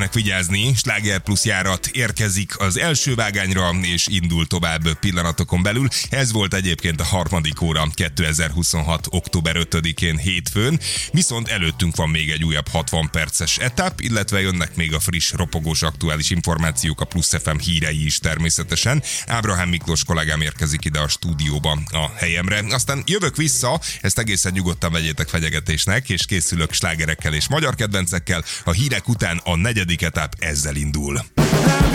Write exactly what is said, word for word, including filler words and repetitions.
figyeljenek vigyázni, Sláger Plusz járat érkezik az első vágányra, és indul tovább pillanatokon belül. Ez volt egyébként a harmadik óra kétezer-huszonhat. október ötödikén hétfőn, viszont előttünk van még egy újabb hatvan perces etap, illetve jönnek még a friss, ropogós, aktuális információk, a Plusz ef em hírei is természetesen. Ábrahám Miklós kollégám érkezik ide a stúdióba a helyemre. Aztán jövök vissza, ezt egészen nyugodtan vegyétek fenyegetésnek, és készülök slágerekkel és magyar kedvencekkel. A hírek után a negyedik etap ezzel indul.